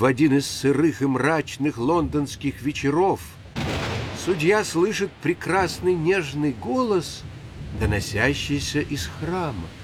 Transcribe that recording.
в один из сырых и мрачных лондонских вечеров судья слышит прекрасный нежный голос, доносящийся из храма.